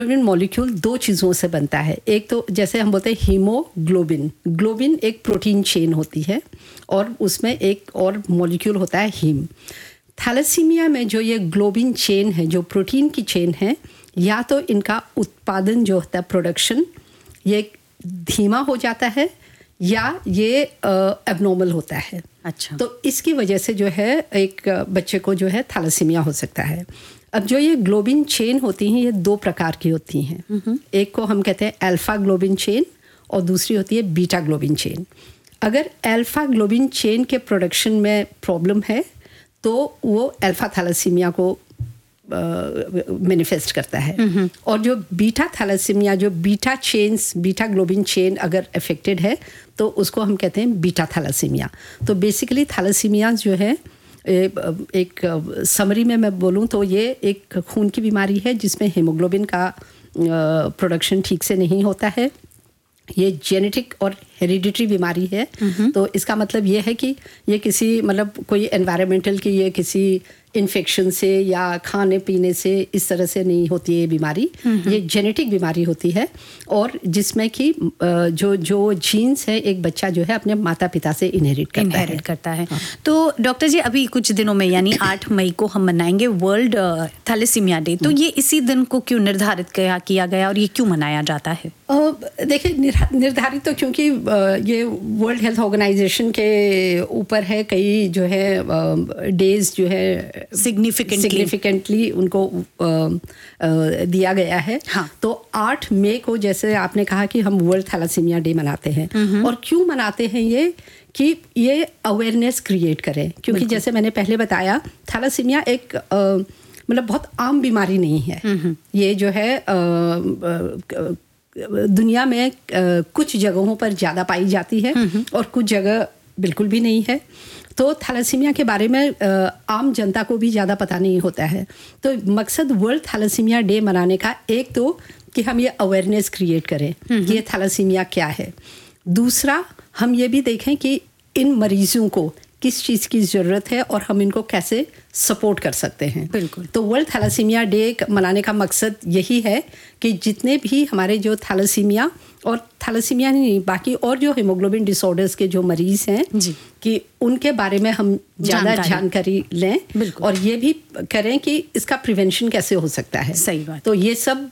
Haemoglobin molecule दो चीज़ों से बनता है। एक तो जैसे हम बोलते हैं हीमोग्लोबिन, ग्लोबिन एक प्रोटीन चेन होती है और उसमें एक और मॉलिक्यूल होता है हीम। थैलेसीमिया में जो ये ग्लोबिन चेन है, जो प्रोटीन की चेन है, या तो इनका उत्पादन जो होता है प्रोडक्शन ये धीमा हो जाता है या ये एबनॉर्मल होता है। अच्छा। तो इसकी वजह से जो है एक बच्चे को जो है थैलेसीमिया हो सकता है। अब जो ये ग्लोबिन चेन होती हैं ये दो प्रकार की होती हैं। एक को हम कहते हैं अल्फा ग्लोबिन चेन और दूसरी होती है बीटा ग्लोबिन चेन। अगर अल्फा ग्लोबिन चेन के प्रोडक्शन में प्रॉब्लम है तो वो अल्फा थैलेसीमिया को मैनिफेस्ट करता है। और जो बीटा थैलेसीमिया, जो बीटा ग्लोबिन चेन अगर अफेक्टेड है तो उसको हम कहते हैं बीटा थैलेसीमिया। तो बेसिकली थैलेसीमिया जो है एक समरी में मैं बोलूँ तो ये एक खून की बीमारी है जिसमें हीमोग्लोबिन का प्रोडक्शन ठीक से नहीं होता है। ये जेनेटिक और हेरिडिटरी बीमारी है। तो इसका मतलब ये है कि ये किसी मतलब कोई एनवायरमेंटल की, ये किसी इन्फेक्शन से या खाने पीने से इस तरह से नहीं होती है ये बीमारी। ये जेनेटिक बीमारी होती है और जिसमें कि जो जीन्स है एक बच्चा जो है अपने माता पिता से इनहेरिट करता है। हाँ। तो डॉक्टर जी अभी कुछ दिनों में यानी 8 मई को हम मनाएंगे वर्ल्ड थैलेसीमिया डे। तो ये इसी दिन को क्यों निर्धारित किया गया और ये क्यों मनाया जाता है? देखिए निर्धारित तो क्योंकि ये वर्ल्ड हेल्थ ऑर्गेनाइजेशन के ऊपर है, कई जो है डेज जो है सिग्निफिकेंटली उनको दिया गया है। हाँ। तो 8 मई को जैसे आपने कहा कि हम वर्ल्ड थैलेसीमिया डे मनाते हैं। और क्यों मनाते हैं ये कि ये अवेयरनेस क्रिएट करें, क्योंकि जैसे मैंने पहले बताया थैलेसीमिया एक मतलब बहुत आम बीमारी नहीं है। ये जो है दुनिया में कुछ जगहों पर ज़्यादा पाई जाती है और कुछ जगह बिल्कुल भी नहीं है। तो थैलेसीमिया के बारे में आम जनता को भी ज़्यादा पता नहीं होता है। तो मकसद वर्ल्ड थैलेसीमिया डे मनाने का एक तो कि हम ये अवेयरनेस क्रिएट करें कि ये थैलेसीमिया क्या है। दूसरा हम ये भी देखें कि इन मरीजों को किस चीज़ की ज़रूरत है और हम इनको कैसे सपोर्ट कर सकते हैं। बिल्कुल। तो वर्ल्ड थैलेसीमिया डे मनाने का मकसद यही है कि जितने भी हमारे जो थैलेसीमिया और थैलेसीमिया नहीं बाकी और जो हीमोग्लोबिन डिसऑर्डर्स के जो मरीज़ हैं जी, कि उनके बारे में हम ज़्यादा जानकारी लें और ये भी करें कि इसका प्रिवेंशन कैसे हो सकता है। सही बात। तो ये सब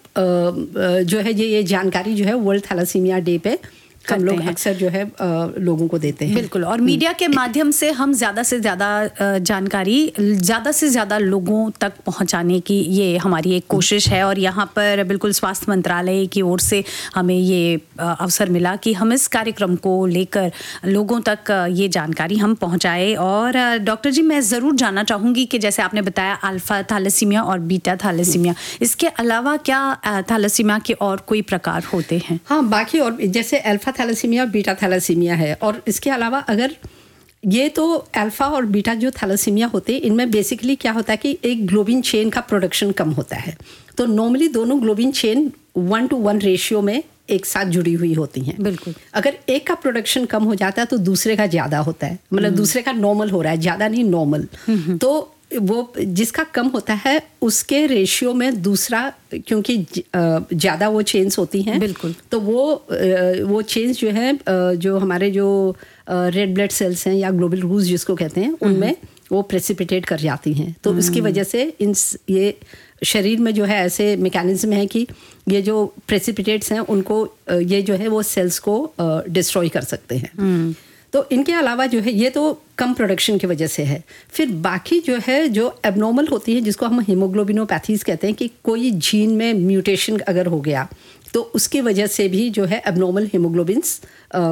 जो है ये जानकारी जो है वर्ल्ड थैलेसीमिया डे पे हम लोग अक्सर जो है लोगों को देते हैं। बिल्कुल। और मीडिया के माध्यम से हम ज़्यादा से ज़्यादा जानकारी ज़्यादा से ज़्यादा लोगों तक पहुंचाने की ये हमारी एक कोशिश है। और यहाँ पर बिल्कुल स्वास्थ्य मंत्रालय की ओर से हमें ये अवसर मिला कि हम इस कार्यक्रम को लेकर लोगों तक ये जानकारी हम पहुँचाए। और डॉक्टर जी मैं ज़रूर जानना चाहूँगी कि जैसे आपने बताया अल्फा थैलेसीमिया और बीटा थैलेसीमिया, इसके अलावा क्या थैलेसीमिया के और कोई प्रकार होते हैं? हाँ, बाकी और जैसे अल्फा थैलेसीमिया और बीटा थैलेसीमिया है। और इसके अलावा अगर ये तो अल्फा और बीटा जो थैलेसीमिया होते हैं इनमें बेसिकली क्या होता है कि एक ग्लोबिन चेन का प्रोडक्शन कम होता है। तो नॉर्मली दोनों ग्लोबिन चेन 1:1 रेशियो में एक साथ जुड़ी हुई होती हैं। बिल्कुल। अगर एक का प्रोडक्शन कम हो जाता है तो दूसरे का ज़्यादा होता है, मतलब दूसरे का नॉर्मल हो रहा है, ज़्यादा नहीं नॉर्मल। तो वो जिसका कम होता है उसके रेशियो में दूसरा, क्योंकि ज़्यादा वो चेन्स होती हैं। बिल्कुल। तो वो चेन्स जो है जो हमारे जो रेड ब्लड सेल्स हैं या ग्लोबुल रूज जिसको कहते हैं उनमें वो प्रेसिपिटेट कर जाती हैं। तो उसकी वजह से ये शरीर में जो है ऐसे मैकेनिज्म है कि ये जो प्रेसिपिटेट्स हैं उनको ये जो है वो सेल्स को डिस्ट्रॉय कर सकते हैं। तो इनके अलावा जो है ये तो कम प्रोडक्शन की वजह से है। फिर बाकी जो है जो एबनॉर्मल होती है जिसको हम हीमोग्लोबिनोपैथीज कहते हैं कि कोई जीन में म्यूटेशन अगर हो गया तो उसकी वजह से भी जो है एबनॉर्मल हीमोग्लोबिन्स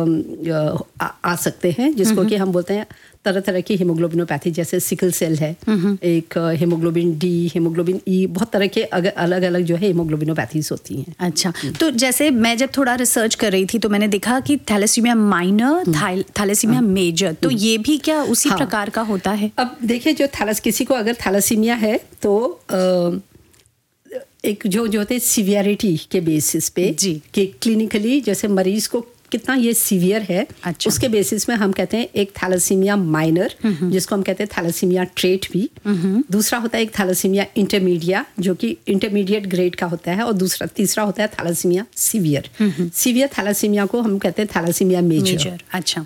आ सकते हैं, जिसको कि हम बोलते हैं तरह तरह की हीमोग्लोबिनोपैथी, जैसे सिकल सेल है, एक हीमोग्लोबिन डी, हीमोग्लोबिन ई, बहुत तरह के अलग अलग जो है हीमोग्लोबिनोपैथीज होती हैं। अच्छा, तो जैसे मैं जब थोड़ा रिसर्च कर रही थी तो मैंने देखा कि थैलेसीमिया माइनर, थैलेसीमिया मेजर, तो ये भी क्या उसी प्रकार का होता है? अब देखिए जो किसी को अगर थैलेसीमिया है तो एक जो होते हैं सीवियरिटी के बेसिस पे जी कि क्लिनिकली जैसे मरीज को कितना ये सीवियर है। अच्छा। उसके बेसिस में हम कहते हैं एक थैलेसीमिया माइनर, जिसको हम कहते हैं थैलेसीमिया ट्रेट भी। दूसरा होता है एक थैलेसीमिया इंटरमीडिया, जो कि इंटरमीडिएट ग्रेड का होता है, और तीसरा होता है थैलेसीमिया सीवियर। सीवियर थैलेसीमिया को हम कहते हैं थैलेसीमिया मेजर। अच्छा।